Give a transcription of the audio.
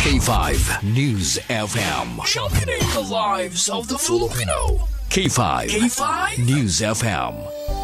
K5 News FM. Championing the lives of the Filipino. K5 News FM.